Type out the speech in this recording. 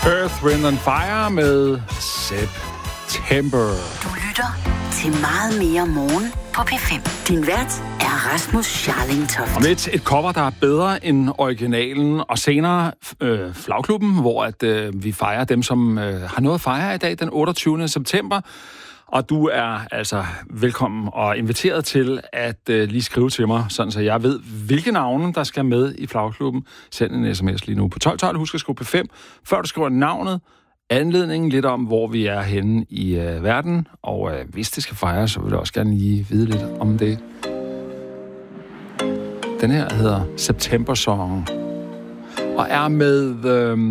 Earth, Wind and Fire med September. Du lytter til meget mere morgen på P5. Din vært er Rasmus Scharling-Toft. Om lidt et cover, der er bedre end originalen, og senere Flagklubben, hvor vi fejrer dem, som har noget at fejre i dag, den 28. september. Og du er altså velkommen og inviteret til at lige skrive til mig, sådan så jeg ved, hvilke navne, der skal med i Flagklubben. Send en sms lige nu på 1212. Husk at skrive P5, før du skriver navnet, anledningen, lidt om, hvor vi er henne i verden. Og hvis det skal fejres, så vil jeg også gerne lige vide lidt om det. Den her hedder September Song og er med